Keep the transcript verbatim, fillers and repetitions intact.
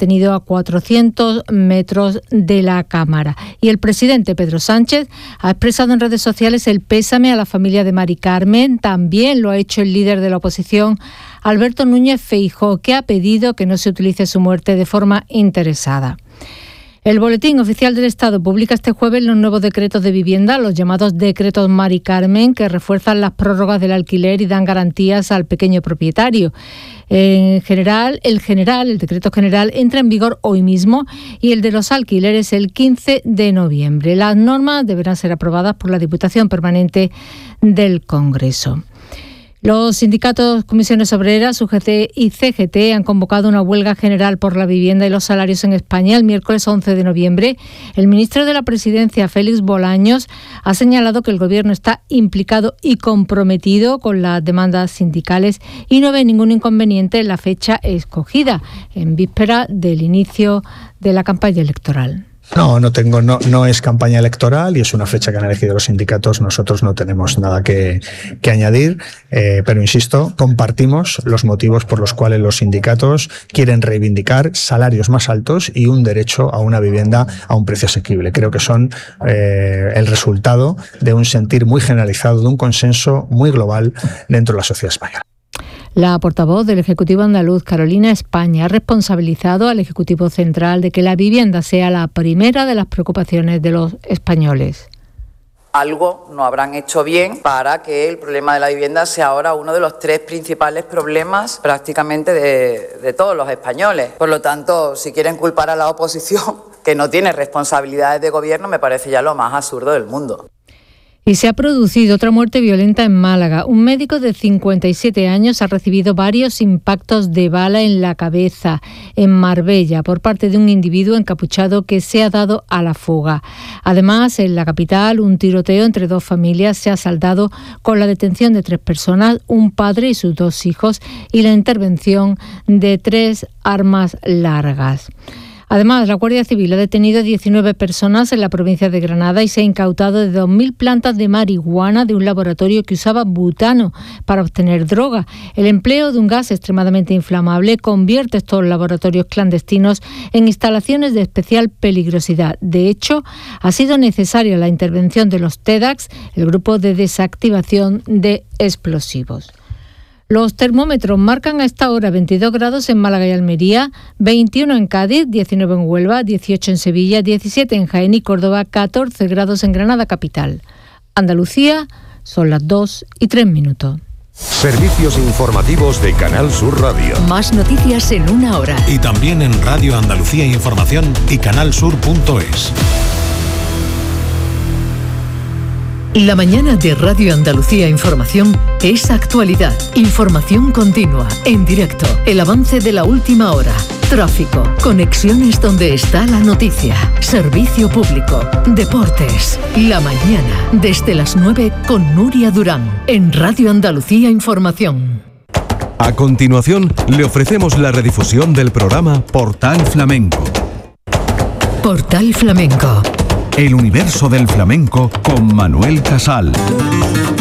detenido a cuatrocientos metros de la Cámara. Y el presidente Pedro Sánchez ha expresado en redes sociales el pésame a la familia de Mari Carmen. También lo ha hecho el líder de la oposición, Alberto Núñez Feijóo, que ha pedido que no se utilice su muerte de forma interesada. El Boletín Oficial del Estado publica este jueves los nuevos decretos de vivienda, los llamados decretos Mari Carmen, que refuerzan las prórrogas del alquiler y dan garantías al pequeño propietario. En general, el general, el decreto general entra en vigor hoy mismo y el de los alquileres el quince de noviembre. Las normas deberán ser aprobadas por la Diputación Permanente del Congreso. Los sindicatos Comisiones Obreras, U G T y C G T han convocado una huelga general por la vivienda y los salarios en España el miércoles once de noviembre. El ministro de la Presidencia, Félix Bolaños, ha señalado que el Gobierno está implicado y comprometido con las demandas sindicales y no ve ningún inconveniente en la fecha escogida, en víspera del inicio de la campaña electoral. No, no tengo, no, no es campaña electoral y es una fecha que han elegido los sindicatos. Nosotros no tenemos nada que, que añadir, eh, pero insisto, compartimos los motivos por los cuales los sindicatos quieren reivindicar salarios más altos y un derecho a una vivienda a un precio asequible. Creo que son eh, el resultado de un sentir muy generalizado, de un consenso muy global dentro de la sociedad española. La portavoz del Ejecutivo andaluz, Carolina España, ha responsabilizado al Ejecutivo Central de que la vivienda sea la primera de las preocupaciones de los españoles. Algo no habrán hecho bien para que el problema de la vivienda sea ahora uno de los tres principales problemas prácticamente de, de todos los españoles. Por lo tanto, si quieren culpar a la oposición, que no tiene responsabilidades de gobierno, me parece ya lo más absurdo del mundo. Y se ha producido otra muerte violenta en Málaga. Un médico de cincuenta y siete años ha recibido varios impactos de bala en la cabeza en Marbella por parte de un individuo encapuchado que se ha dado a la fuga. Además, en la capital, un tiroteo entre dos familias se ha saldado con la detención de tres personas, un padre y sus dos hijos, y la intervención de tres armas largas. Además, la Guardia Civil ha detenido a diecinueve personas en la provincia de Granada y se ha incautado de dos mil plantas de marihuana de un laboratorio que usaba butano para obtener droga. El empleo de un gas extremadamente inflamable convierte estos laboratorios clandestinos en instalaciones de especial peligrosidad. De hecho, ha sido necesaria la intervención de los TEDx, el grupo de desactivación de explosivos. Los termómetros marcan a esta hora veintidós grados en Málaga y Almería, veintiuno en Cádiz, diecinueve en Huelva, dieciocho en Sevilla, diecisiete en Jaén y Córdoba, catorce grados en Granada capital. Andalucía, son las dos y tres minutos. Servicios informativos de Canal Sur Radio. Más noticias en una hora. Y también en Radio Andalucía Información y canalsur punto es. La mañana de Radio Andalucía Información es actualidad, información continua, en directo, el avance de la última hora, tráfico, conexiones donde está la noticia, servicio público, deportes. La mañana, desde las nueve con Nuria Durán, en Radio Andalucía Información. A continuación, le ofrecemos la redifusión del programa Portal Flamenco. Portal Flamenco. El universo del flamenco con Manuel Casal.